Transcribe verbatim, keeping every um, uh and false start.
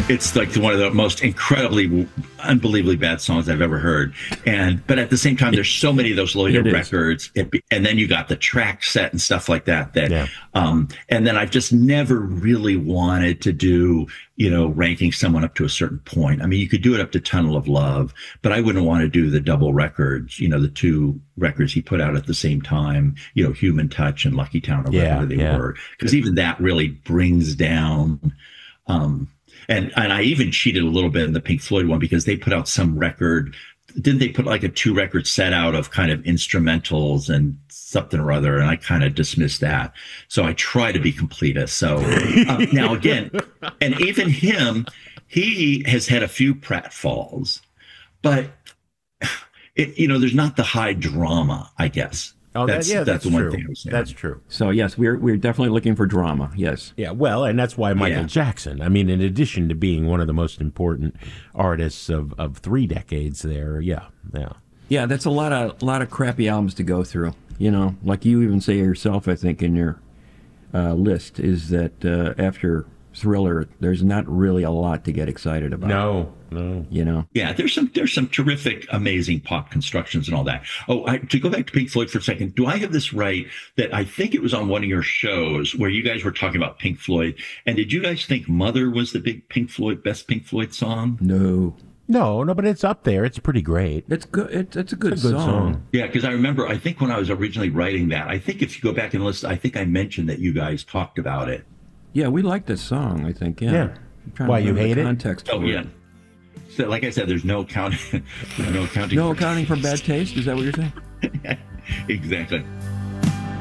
It's like one of the most incredibly, unbelievably bad songs I've ever heard. And but at the same time, there's so many of those later records, it, and then you got the track set and stuff like that. That, yeah. um, and then I've just never really wanted to do, you know, ranking someone up to a certain point. I mean, you could do it up to Tunnel of Love, but I wouldn't want to do the double records. You know, the two records he put out at the same time. You know, Human Touch and Lucky Town, or yeah, whatever they yeah. were, because even that really brings down. Um, And and I even cheated a little bit in the Pink Floyd one, because they put out some record. Didn't they put like a two record set out of kind of instrumentals and something or other? And I kind of dismissed that. So I try to be completist. So um, now again, and even him, he has had a few pratfalls, but it, you know, there's not the high drama, I guess. Oh, that's, that, yeah, that's, that's one true. thing I was saying. That's true. So yes, we're we're definitely looking for drama. Yes. Yeah. Well, and that's why Michael Yeah. Jackson. I mean, in addition to being one of the most important artists of, of three decades, there. Yeah. Yeah. Yeah. That's a lot of a lot of crappy albums to go through. You know, like you even say yourself, I think in your uh, list, is that uh, after Thriller, there's not really a lot to get excited about. No. No. You know. Yeah, there's some there's some terrific, amazing pop constructions and all that. Oh, I, to go back to Pink Floyd for a second, do I have this right? That I think it was on one of your shows where you guys were talking about Pink Floyd, and did you guys think "Mother" was the big Pink Floyd best Pink Floyd song? No. No, no, but it's up there. It's pretty great. It's good. It's, it's a good, It's a good song. song. Yeah, because I remember, I think when I was originally writing that, I think if you go back and listen, I think I mentioned that you guys talked about it. Yeah, we like this song. I think. Yeah. Yeah. I'm trying Why, to you remember hate the it? context Oh for yeah. So, like I said, there's no counting, no accounting. No for accounting for bad taste. Is that what you're saying? Exactly.